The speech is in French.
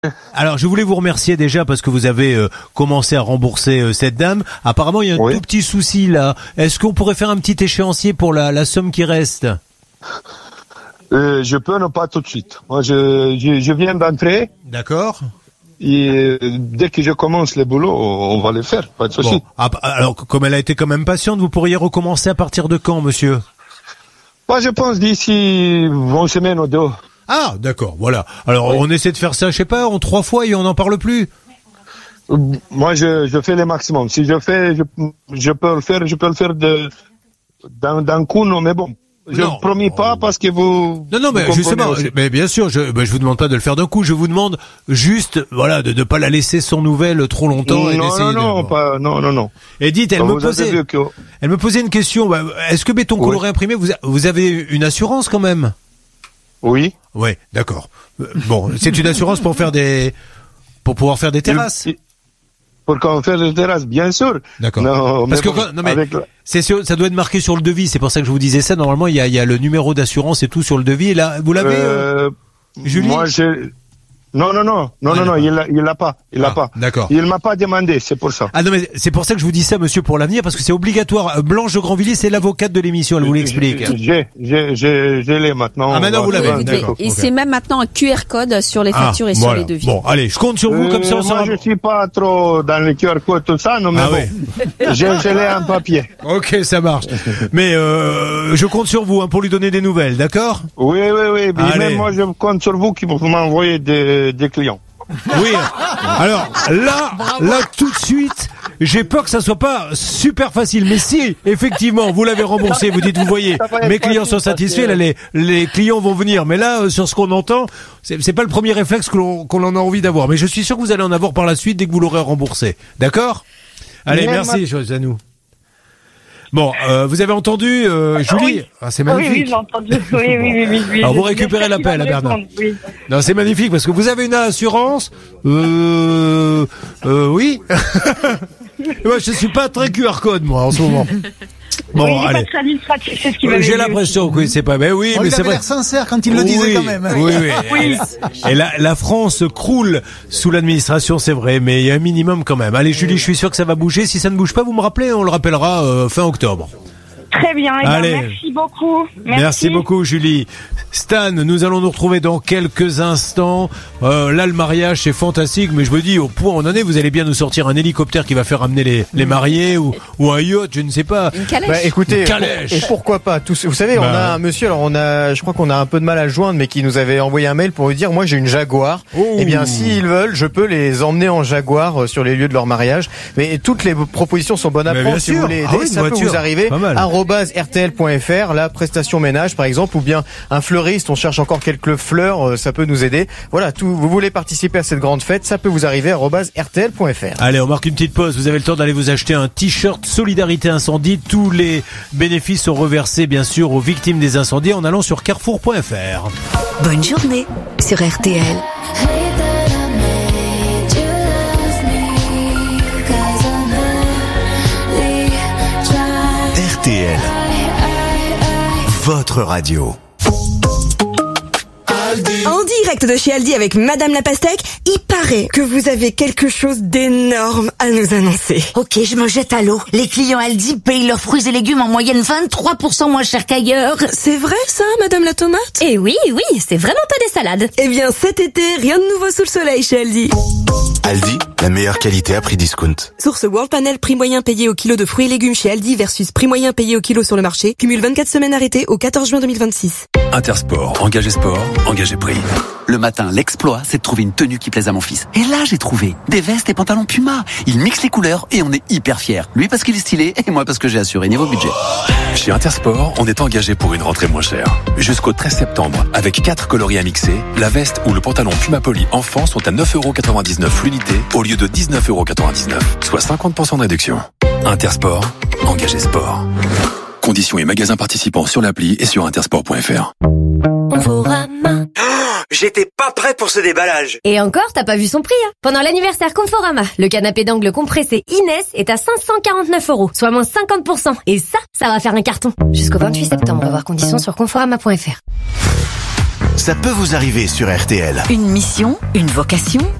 Alors, je voulais vous remercier déjà parce que vous avez commencé à rembourser cette dame. Apparemment, il y a un tout petit souci là. Est-ce qu'on pourrait faire un petit échéancier pour la somme qui reste? Je peux, non pas tout de suite. Moi, je viens d'entrer. D'accord. Et dès que je commence le boulot, on va le faire, pas de souci. Bon. Alors, comme elle a été quand même patiente, vous pourriez recommencer à partir de quand, monsieur? Moi, je pense d'ici une semaine ou deux. Ah, d'accord, voilà. Alors, on essaie de faire ça, je sais pas, en 3 fois et on n'en parle plus. Moi, je fais le maximum. Si je fais, je peux le faire d'un coup, non, mais bon. Je ne promets pas parce que vous... Non, mais justement, mais bien sûr, je vous demande pas de le faire d'un coup, je vous demande juste, voilà, de ne pas la laisser sans nouvelles trop longtemps et d'essayer non. Et dites, elle me posait une question, est-ce que béton coloré imprimé, vous avez une assurance quand même? Oui. Ouais, d'accord. Bon, c'est une assurance pour pouvoir faire des terrasses. Pour qu'on fasse des terrasses, bien sûr. D'accord. Non, parce que c'est sûr, ça doit être marqué sur le devis. C'est pour ça que je vous disais ça. Normalement, il y a le numéro d'assurance et tout sur le devis. Et là, vous l'avez, Julie? Moi, non, il l'a pas. D'accord. Il m'a pas demandé, c'est pour ça. Ah non, mais c'est pour ça que je vous dis ça, monsieur, pour l'avenir, parce que c'est obligatoire. Blanche de Grandvilliers, c'est l'avocate de l'émission, elle vous l'explique. Je l'ai maintenant. Ah, maintenant vous l'avez. Et c'est même maintenant un QR code sur les factures et sur les devis. Bon, allez, je compte sur vous, comme ça on moi, je suis pas trop dans le QR code, tout ça, non, mais je l'ai en papier. Ok, ça marche. Mais, je compte sur vous, pour lui donner des nouvelles, d'accord? Oui. Mais même moi, je compte sur vous qui m'envoyez des clients. Oui. Alors là tout de suite, j'ai peur que ça soit pas super facile. Mais si effectivement vous l'avez remboursé, vous dites, vous voyez, mes clients sont satisfaits, là les clients vont venir. Mais là, sur ce qu'on entend, c'est pas le premier réflexe qu'on en a envie d'avoir. Mais je suis sûr que vous allez en avoir par la suite dès que vous l'aurez D'accord? Allez, merci, Janou. Bon, vous avez entendu, Julie? Ah, c'est magnifique. Oui, j'ai entendu. Oui. Alors, vous récupérez l'appel, Bernard. Oui. Non, c'est magnifique parce que vous avez une assurance. Oui. Moi, je suis pas très QR code, moi, en ce moment. Bon, oui, allez. Pas très administratif, c'est ce qu'il m'avait J'ai l'impression que c'est pas. Mais oui, mais c'est vrai. Il a l'air sincère quand il le disait quand même. Oui. Et la France croule sous l'administration, c'est vrai, mais il y a un minimum quand même. Allez, Julie, je suis sûr que ça va bouger. Si ça ne bouge pas, vous me rappelez, on le rappellera fin octobre. Très bien. Allez. Merci beaucoup. Merci beaucoup, Julie. Stan, nous allons nous retrouver dans quelques instants. Là, le mariage, c'est fantastique, mais je me dis, au point où on en est, vous allez bien nous sortir un hélicoptère qui va faire amener les mariés ou un yacht, je ne sais pas. Une calèche. Écoutez, une calèche. Et pourquoi pas tous. Vous savez, on a un monsieur, alors je crois qu'on a un peu de mal à le joindre, mais qui nous avait envoyé un mail pour lui dire, moi, j'ai une Jaguar. Eh bien, s'ils veulent, je peux les emmener en Jaguar sur les lieux de leur mariage. Mais toutes les propositions sont bonnes à prendre. Si vous voulez aider, ça peut vous arriver. @rtl.fr, la prestation ménage par exemple, ou bien un fleuriste, on cherche encore quelques fleurs, ça peut nous aider. Voilà, vous voulez participer à cette grande fête, ça peut vous arriver @rtl.fr. Allez, on marque une petite pause, vous avez le temps d'aller vous acheter un t-shirt Solidarité Incendie. Tous les bénéfices sont reversés bien sûr aux victimes des incendies en allant sur carrefour.fr. Bonne journée sur RTL. RTL, votre radio. En direct de chez Aldi avec Madame la Pastèque, il paraît que vous avez quelque chose d'énorme à nous annoncer. Ok, je me jette à l'eau. Les clients Aldi payent leurs fruits et légumes en moyenne 23% moins cher qu'ailleurs. C'est vrai ça, Madame la Tomate? Eh oui, c'est vraiment pas des salades. Eh bien cet été, rien de nouveau sous le soleil chez Aldi. Aldi, la meilleure qualité à prix discount. Source World Panel, prix moyen payé au kilo de fruits et légumes chez Aldi versus prix moyen payé au kilo sur le marché. Cumule 24 semaines arrêtées au 14 juin 2026. Intersport, engagé sport, engagé prix. Le matin, l'exploit, c'est de trouver une tenue qui plaise à mon fils. Et là, j'ai trouvé des vestes et pantalons Puma. Il mixe les couleurs et on est hyper fiers. Lui parce qu'il est stylé et moi parce que j'ai assuré niveau budget. Chez Intersport, on est engagé pour une rentrée moins chère. Jusqu'au 13 septembre, avec 4 coloris à mixer, la veste ou le pantalon Puma Poly enfant sont à 9,99€ l'unité au lieu de 19,99€, soit 50% de réduction. Intersport, engagé sport. Conditions et magasins participants sur l'appli et sur intersport.fr. Conforama. J'étais pas prêt pour ce déballage. Et encore, t'as pas vu son prix, hein. Pendant l'anniversaire Conforama, le canapé d'angle compressé Inès est à 549€, soit moins 50%. Et ça va faire un carton. Jusqu'au 28 septembre, voir conditions sur conforama.fr. Ça peut vous arriver sur RTL. Une mission, une vocation,